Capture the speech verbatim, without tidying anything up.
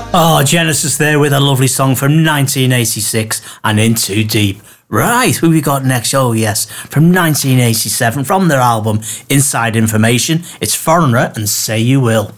Oh, Genesis there with a lovely song from nineteen eighty-six and In Too Deep. Right, who we got next? Oh, yes, from nineteen eighty-seven, from their album Inside Information, it's Foreigner and Say You Will.